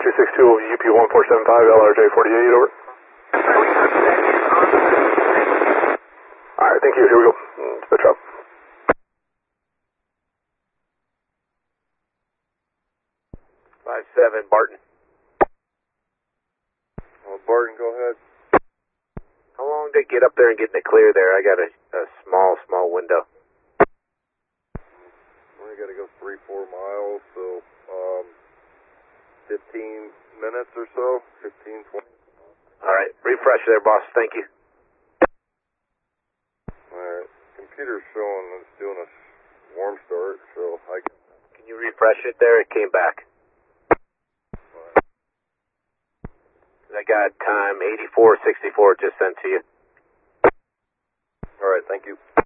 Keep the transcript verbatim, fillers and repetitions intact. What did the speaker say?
two six two U P one four seven five L R J forty-eight, over. Alright, thank you, here we go. Switch up. five seven, Barton. Well, Barton, go ahead. How long did it get up there and get in the clear there? I got a, a small, small window. We got to go three, four miles, so um, fifteen minutes or so, fifteen, twenty. All right, refresh there, boss. Thank you. All right, computer's showing it's doing a warm start, so I can. Can you refresh it there? It came back. I got time eighty-four sixty-four just sent to you. All right, thank you.